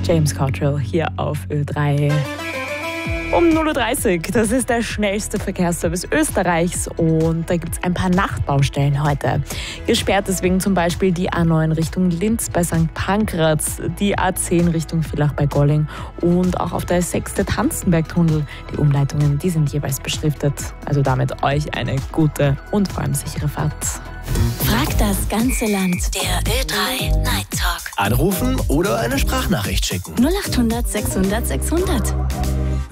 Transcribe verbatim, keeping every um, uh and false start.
James Cottrell hier auf Ö drei. Um null Uhr dreißig, das ist der schnellste Verkehrsservice Österreichs und da gibt es ein paar Nachtbaustellen heute. Gesperrt deswegen zum Beispiel die A neun Richtung Linz bei Sankt Pankraz, die A zehn Richtung Villach bei Golling und auch auf der S sechs der Tanzenbergtunnel. Die Umleitungen, die sind jeweils beschriftet. Also damit euch eine gute und vor allem sichere Fahrt. Frag das ganze Land, der Ö drei Night Talk. Anrufen oder eine Sprachnachricht schicken. null acht hundert sechshundert sechshundert.